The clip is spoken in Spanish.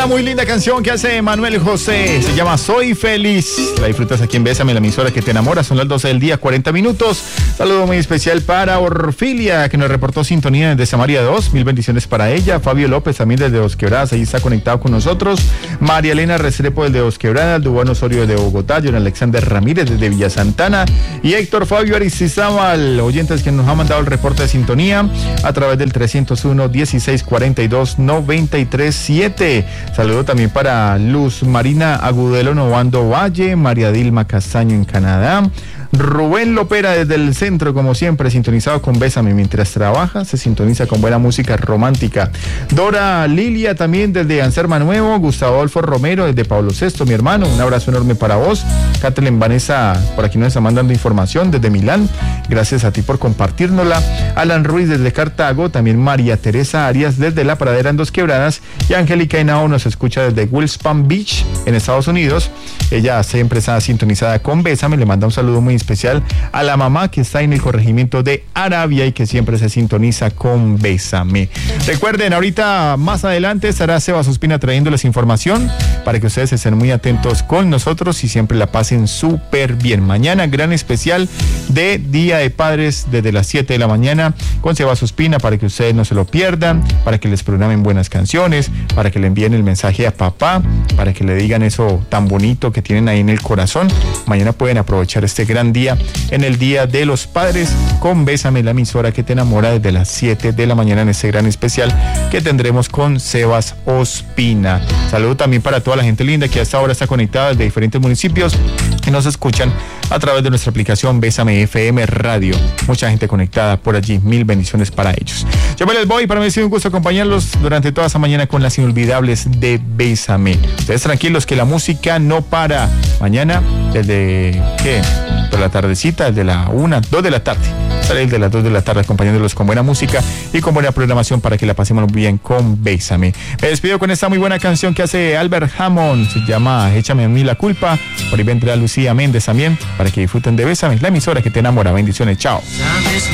Una muy linda canción que hace Manuel José. Se llama Soy Feliz. La disfrutas aquí en Bésame, la emisora que te enamora. Son las 12 del día, 40 minutos. Saludo muy especial para Orfilia, que nos reportó sintonía desde Samaria 2. Mil bendiciones para ella. Fabio López también desde Dos Quebradas. Ahí está conectado con nosotros. María Elena Restrepo desde Dos Quebradas. Dubán Osorio desde Bogotá. John Alexander Ramírez desde Villa Santana. Y Héctor Fabio Aristizábal, oyentes que nos ha mandado el reporte de sintonía a través del 301-1642-937. Saludo también para Luz Marina Agudelo Novando Valle, María Dilma Castaño en Canadá, Rubén Lopera desde el centro, como siempre, sintonizado con Bésame mientras trabaja, se sintoniza con buena música romántica. Dora Lilia también desde Anserma Nuevo, Gustavo Adolfo Romero desde Pablo VI, mi hermano, un abrazo enorme para vos. Kathleen Vanessa, por aquí nos está mandando información desde Milán, gracias a ti por compartirnosla. Alan Ruiz desde Cartago, también María Teresa Arias desde La Pradera en Dos Quebradas, y Angélica Henao nos escucha desde Wills Palm Beach en Estados Unidos. Ella siempre está sintonizada con Bésame, le manda un saludo muy especial a la mamá que está en el corregimiento de Arabia y que siempre se sintoniza con Bésame. Recuerden, ahorita más adelante estará Sebas Ospina trayéndoles información para que ustedes estén muy atentos con nosotros y siempre la pasen súper bien. Mañana gran especial de Día de Padres desde las 7 de la mañana con Sebas Ospina para que ustedes no se lo pierdan, para que les programen buenas canciones, para que le envíen el mensaje a papá, para que le digan eso tan bonito que tienen ahí en el corazón. Mañana pueden aprovechar este gran día en el Día de los Padres con Bésame, la emisora que te enamora, desde las 7 de la mañana en este gran especial que tendremos con Sebas Ospina. Saludo también para toda la gente linda que hasta ahora está conectada desde diferentes municipios que nos escuchan a través de nuestra aplicación Bésame FM Radio. Mucha gente conectada por allí, mil bendiciones para ellos. Yo me les voy, para mí ha sido un gusto acompañarlos durante toda esa mañana con las inolvidables de Bésame. Ustedes tranquilos que la música no para. Mañana desde de la tardecita, desde la 1, 2 de la tarde. Sale de las 2 de la tarde acompañándolos con buena música y con buena programación para que la pasemos bien con Bésame. Me despido con esta muy buena canción que hace Albert Hammond, se llama Échame a mí la culpa. Por ahí vendrá Lucía Méndez también para que disfruten de Bésame, la emisora que te enamora. Bendiciones, chao.